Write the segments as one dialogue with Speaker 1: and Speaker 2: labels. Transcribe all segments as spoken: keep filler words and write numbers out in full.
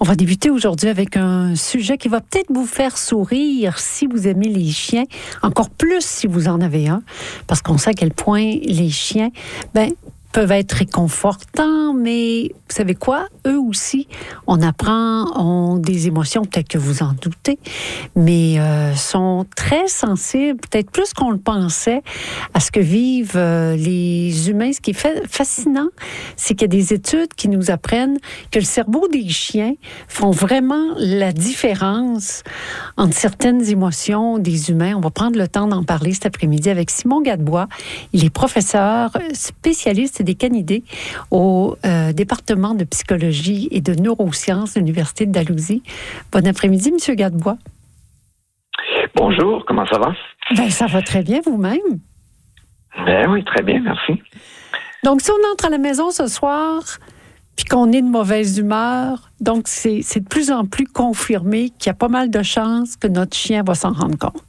Speaker 1: On va débuter aujourd'hui avec un sujet qui va peut-être vous faire sourire si vous aimez les chiens, encore plus si vous en avez un, parce qu'on sait à quel point les chiens, ben, peuvent être réconfortants, mais vous savez quoi? Eux aussi, on apprend, ont des émotions, peut-être que vous en doutez, mais euh, sont très sensibles, peut-être plus qu'on le pensait, à ce que vivent euh, les humains. Ce qui est fa- fascinant, c'est qu'il y a des études qui nous apprennent que le cerveau des chiens font vraiment la différence entre certaines émotions des humains. On va prendre le temps d'en parler cet après-midi avec Simon Gadebois. Il est professeur spécialiste des canidés au euh, département de psychologie et de neurosciences de l'Université de Dalhousie. Bon après-midi, M. Gadebois.
Speaker 2: Bonjour, comment ça va?
Speaker 1: Ben, ça va très bien, vous-même.
Speaker 2: Ben oui, très bien, merci.
Speaker 1: Donc, si on entre à la maison ce soir, puis qu'on est de mauvaise humeur, donc c'est, c'est de plus en plus confirmé qu'il y a pas mal de chances que notre chien va s'en rendre compte.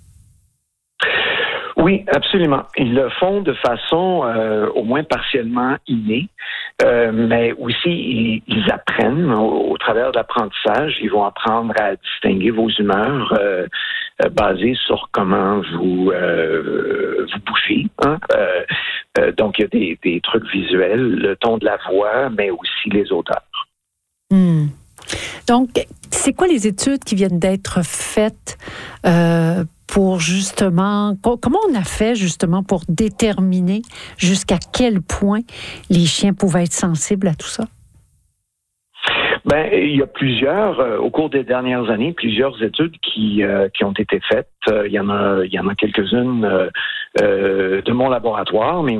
Speaker 2: Oui, absolument. Ils le font de façon euh, au moins partiellement innée, euh, mais aussi ils, ils apprennent au, au travers de l'apprentissage. Ils vont apprendre à distinguer vos humeurs euh, euh, basées sur comment vous euh, vous bougez. Hein? Euh, euh, donc il y a des, des trucs visuels, le ton de la voix, mais aussi les odeurs.
Speaker 1: Hmm. Donc, c'est quoi les études qui viennent d'être faites euh, pour justement... Comment on a fait justement pour déterminer jusqu'à quel point les chiens pouvaient être sensibles à tout ça?
Speaker 2: Ben, il y a plusieurs, euh, au cours des dernières années, plusieurs études qui euh, qui ont été faites. Euh, il y en a, il y en a quelques-unes euh, euh, de mon laboratoire, mais